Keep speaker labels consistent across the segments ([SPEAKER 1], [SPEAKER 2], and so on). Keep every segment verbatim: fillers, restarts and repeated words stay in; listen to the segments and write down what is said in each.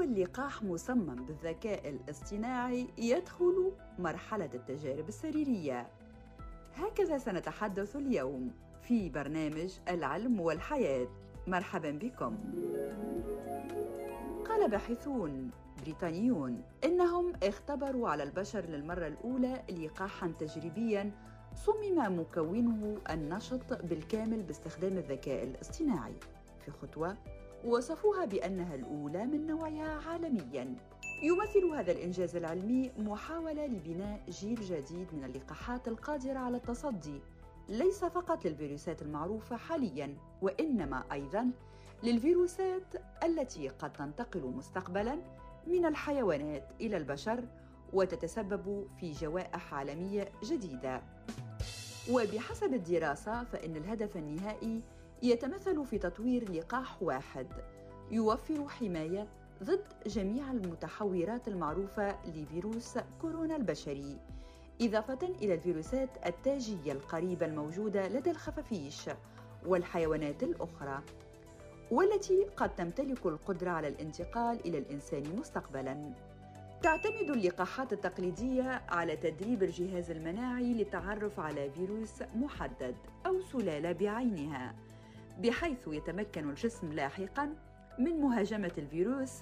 [SPEAKER 1] أول لقاح مصمم بالذكاء الاصطناعي يدخل مرحلة التجارب السريرية. هكذا سنتحدث اليوم في برنامج العلم والحياة. مرحباً بكم. قال باحثون بريطانيون إنهم اختبروا على البشر للمرة الأولى لقاحاً تجريبياً صمم مكونه النشط بالكامل باستخدام الذكاء الاصطناعي في خطوة وصفوها بأنها الأولى من نوعها عالمياً. يمثل هذا الإنجاز العلمي محاولة لبناء جيل جديد من اللقاحات القادرة على التصدي ليس فقط للفيروسات المعروفة حالياً، وإنما أيضاً للفيروسات التي قد تنتقل مستقبلاً من الحيوانات إلى البشر وتتسبب في جوائح عالمية جديدة. وبحسب الدراسة فإن الهدف النهائي يتمثل في تطوير لقاح واحد يوفر حماية ضد جميع المتحورات المعروفة لفيروس كورونا البشري، إضافة إلى الفيروسات التاجية القريبة الموجودة لدى الخفافيش والحيوانات الأخرى، والتي قد تمتلك القدرة على الانتقال إلى الإنسان مستقبلاً. تعتمد اللقاحات التقليدية على تدريب الجهاز المناعي للتعرف على فيروس محدد أو سلالة بعينها، بحيث يتمكن الجسم لاحقاً من مهاجمة الفيروس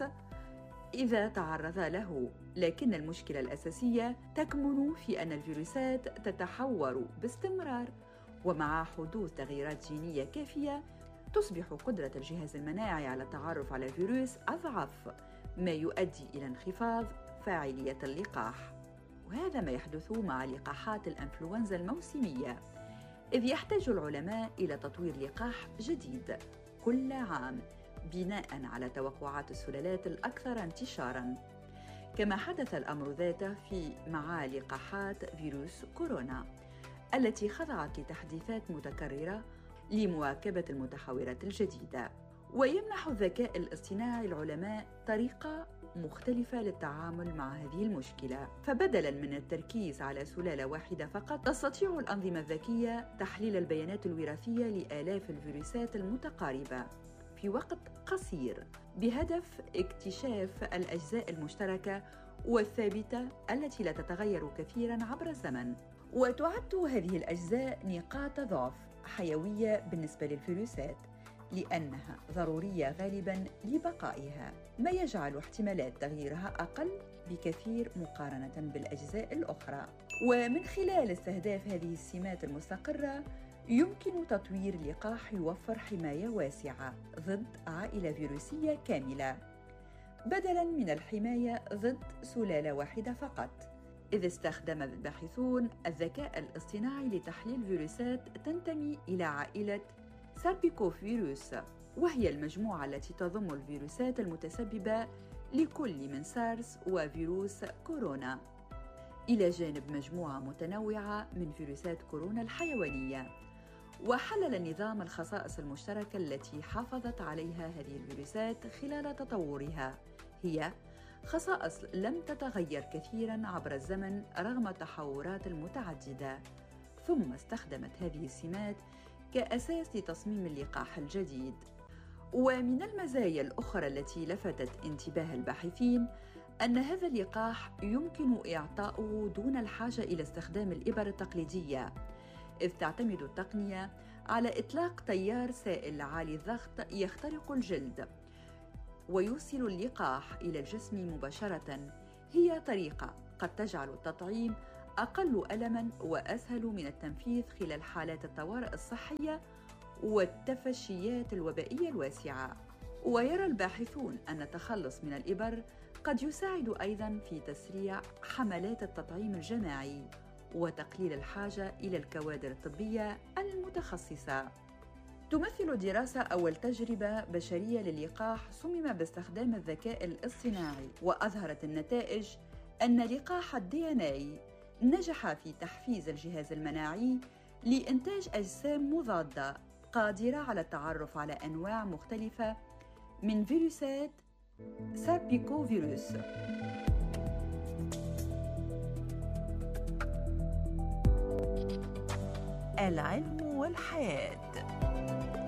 [SPEAKER 1] إذا تعرض له. لكن المشكلة الأساسية تكمن في أن الفيروسات تتحور باستمرار، ومع حدوث تغييرات جينية كافية تصبح قدرة الجهاز المناعي على التعرف على الفيروس أضعف، ما يؤدي إلى انخفاض فاعلية اللقاح. وهذا ما يحدث مع لقاحات الإنفلونزا الموسمية، إذ يحتاج العلماء إلى تطوير لقاح جديد كل عام بناء على توقعات السلالات الأكثر انتشاراً، كما حدث الأمر ذاته في مع لقاحات فيروس كورونا التي خضعت لتحديثات متكررة لمواكبة المتحورات الجديدة. ويمنح الذكاء الاصطناعي العلماء طريقة مختلفة للتعامل مع هذه المشكلة، فبدلاً من التركيز على سلالة واحدة فقط، تستطيع الأنظمة الذكية تحليل البيانات الوراثية لآلاف الفيروسات المتقاربة في وقت قصير، بهدف اكتشاف الأجزاء المشتركة والثابتة التي لا تتغير كثيراً عبر الزمن. وتعد هذه الأجزاء نقاط ضعف حيوية بالنسبة للفيروسات، لأنها ضرورية غالباً لبقائها، ما يجعل احتمالات تغييرها أقل بكثير مقارنة بالأجزاء الأخرى. ومن خلال استهداف هذه السمات المستقرة يمكن تطوير لقاح يوفر حماية واسعة ضد عائلة فيروسية كاملة، بدلاً من الحماية ضد سلالة واحدة فقط، إذ استخدم الباحثون الذكاء الاصطناعي لتحليل فيروسات تنتمي إلى عائلة ساربيكوفيروس، وهي المجموعة التي تضم الفيروسات المتسببة لكل من سارس وفيروس كورونا، إلى جانب مجموعة متنوعة من فيروسات كورونا الحيوانية. وحلل النظام الخصائص المشتركة التي حافظت عليها هذه الفيروسات خلال تطورها، هي خصائص لم تتغير كثيراً عبر الزمن رغم التحورات المتعددة، ثم استخدمت هذه السمات كأساس لتصميم اللقاح الجديد. ومن المزايا الأخرى التي لفتت انتباه الباحثين أن هذا اللقاح يمكن إعطاؤه دون الحاجة إلى استخدام الإبر التقليدية، إذ تعتمد التقنية على إطلاق تيار سائل عالي الضغط يخترق الجلد ويوصل اللقاح إلى الجسم مباشرة. هي طريقة قد تجعل التطعيم أقل ألماً وأسهل من التنفيذ خلال حالات الطوارئ الصحية والتفشيات الوبائية الواسعة. ويرى الباحثون أن التخلص من الإبر قد يساعد أيضاً في تسريع حملات التطعيم الجماعي وتقليل الحاجة إلى الكوادر الطبية المتخصصة. تمثل دراسة أول تجربة بشرية للقاح صمم باستخدام الذكاء الاصطناعي، وأظهرت النتائج أن لقاح الدي إن إيه نجح في تحفيز الجهاز المناعي لإنتاج أجسام مضادة قادرة على التعرف على أنواع مختلفة من فيروسات ساربيكوفيروس. العلم والحياة.